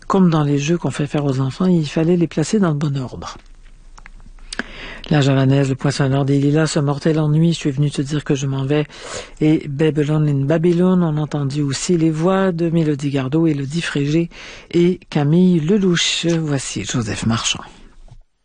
comme dans les jeux qu'on fait faire aux enfants, il fallait les placer dans le bon ordre. La javanaise, le poinçonneur des lilas, ce mortel ennui, je suis venu te dire que je m'en vais. Et Babylone in Babylone, on a entendu aussi les voix de Mélodie Gardot, Élodie Frégé et Camille Lelouch. Voici Joseph Marchand.